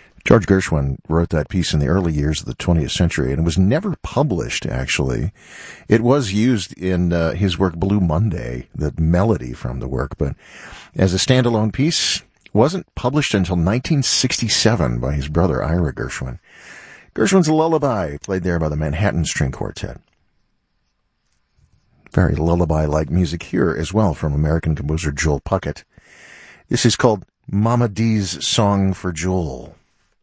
George Gershwin wrote that piece in the early years of the 20th century, and it was never published, actually. It was used in his work Blue Monday, the melody from the work, but as a standalone piece, wasn't published until 1967 by his brother Ira Gershwin. Gershwin's Lullaby, played there by the Manhattan String Quartet. Very lullaby-like music here as well from American composer Joel Puckett. This is called Mama Dee's Song for Joel.